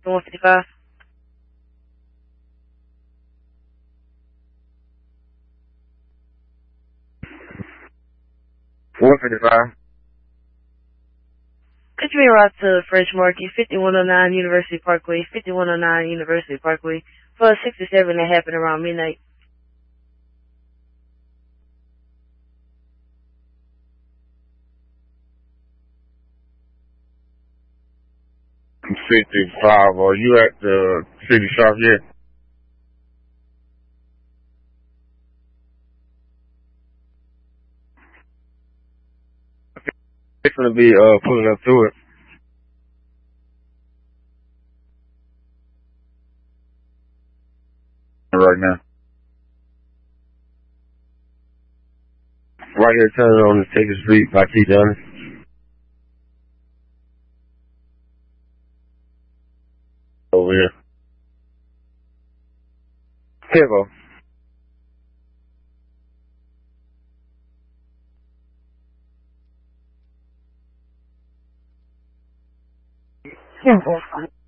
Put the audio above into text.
155. 155. Could you be route to Fresh Market, 5109 University Parkway, 5109 University Parkway, for 67 that happened around midnight? 65. Are you at the city shop yet? It's gonna be pulling up to it right now. Right here, turning on the Taker Street by T. Johnny. Over here. Here, Yeah,